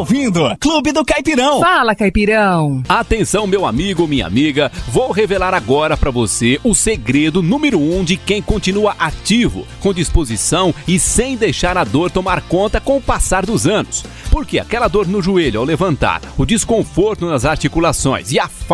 ouvindo Clube do Caipirão. Fala, Caipirão. Atenção, meu amigo, minha amiga. Vou revelar agora pra você o segredo número 1 de quem continua ativo, com disposição e sem deixar a dor tomar conta com o passar dos anos. Porque aquela dor no joelho ao levantar, o desconforto nas articulações e a